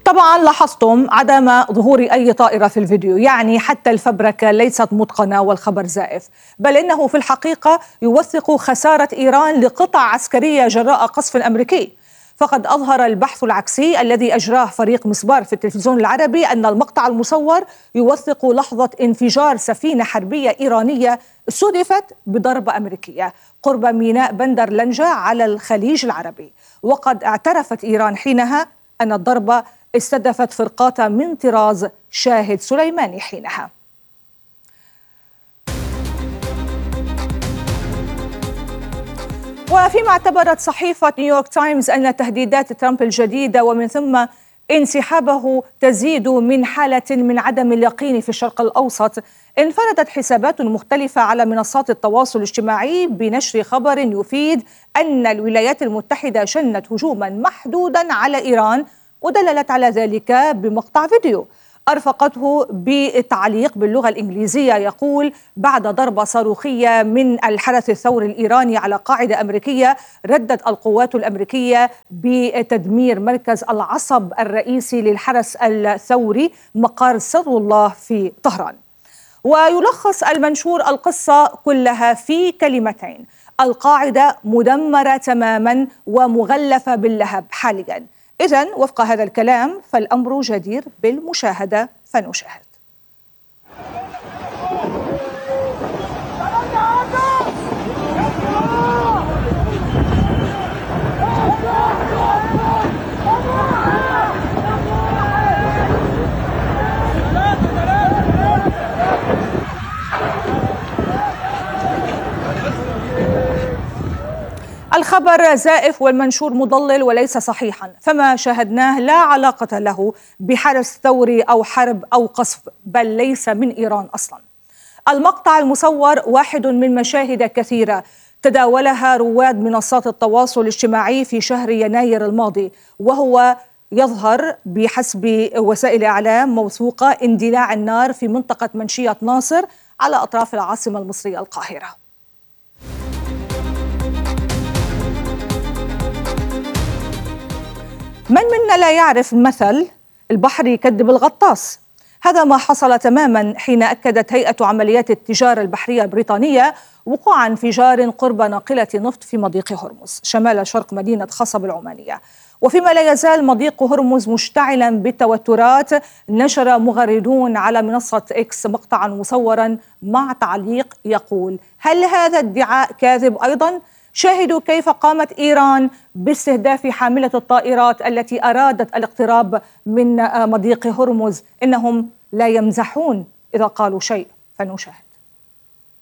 طبعا لاحظتم عدم ظهور أي طائرة في الفيديو، يعني حتى الفبركة ليست متقنة والخبر زائف، بل إنه في الحقيقة يوثق خسارة إيران لقطع عسكرية جراء قصف أمريكي. فقد أظهر البحث العكسي الذي أجراه فريق مسبار في التلفزيون العربي أن المقطع المصور يوثق لحظة انفجار سفينة حربية إيرانية استهدفت بضربة أمريكية قرب ميناء بندر لنجة على الخليج العربي. وقد اعترفت إيران حينها أن الضربة استهدفت فرقات من طراز شاهد سليماني حينها. وفيما اعتبرت صحيفة نيويورك تايمز أن تهديدات ترامب الجديدة ومن ثم انسحابه تزيد من حالة من عدم اليقين في الشرق الأوسط، انفردت حسابات مختلفة على منصات التواصل الاجتماعي بنشر خبر يفيد أن الولايات المتحدة شنت هجوما محدودا على إيران، ودللت على ذلك بمقطع فيديو أرفقته بتعليق باللغة الإنجليزية يقول: بعد ضربة صاروخية من الحرس الثوري الإيراني على قاعدة أمريكية، ردت القوات الأمريكية بتدمير مركز العصب الرئيسي للحرس الثوري مقر سر الله في طهران. ويلخص المنشور القصة كلها في كلمتين: القاعدة مدمرة تماما ومغلفة باللهب حاليا. إذن وفق هذا الكلام فالأمر جدير بالمشاهدة، فنشاهد. الخبر زائف والمنشور مضلل وليس صحيحا، فما شاهدناه لا علاقة له بحرس ثوري أو حرب أو قصف، بل ليس من إيران أصلا. المقطع المصور واحد من مشاهد كثيرة تداولها رواد منصات التواصل الاجتماعي في شهر يناير الماضي، وهو يظهر بحسب وسائل إعلام موثوقة اندلاع النار في منطقة منشية ناصر على أطراف العاصمة المصرية القاهرة. من منا لا يعرف مثل البحر يكذب الغطاس؟ هذا ما حصل تماما حين أكدت هيئة عمليات التجارة البحرية البريطانية وقوع انفجار قرب ناقلة نفط في مضيق هرمز شمال شرق مدينة خصب العمانية. وفيما لا يزال مضيق هرمز مشتعلا بالتوترات، نشر مغردون على منصة إكس مقطعا مصورا مع تعليق يقول: هل هذا ادعاء كاذب أيضا؟ شاهدوا كيف قامت إيران باستهداف حاملة الطائرات التي أرادت الاقتراب من مضيق هرمز. إنهم لا يمزحون إذا قالوا شيء، فنشاهد.